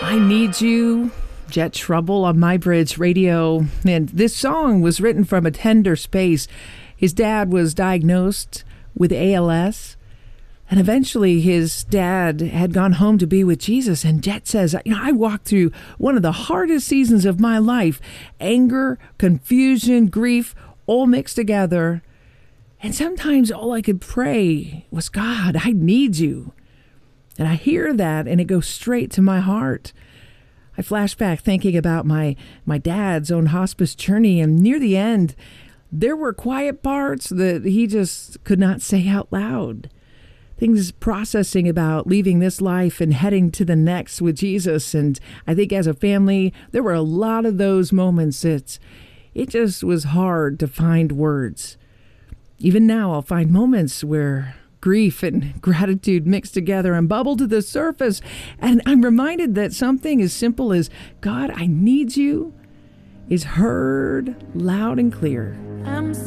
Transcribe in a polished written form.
I Need You, Jet Trouble on My Bridge Radio. And this song was written from a tender space. His dad was diagnosed with ALS. And eventually his dad had gone home to be with Jesus. And Jet says, I walked through one of the hardest seasons of my life. Anger, confusion, grief, all mixed together. And sometimes all I could pray was, God, I need you. And I hear that and it goes straight to my heart. I flash back thinking about my dad's own hospice journey, and near the end, there were quiet parts that he just could not say out loud. Things processing about leaving this life and heading to the next with Jesus. And I think as a family, there were a lot of those moments that it just was hard to find words. Even now, I'll find moments where grief and gratitude mix together and bubble to the surface. And I'm reminded that something as simple as, God, I need you, is heard loud and clear.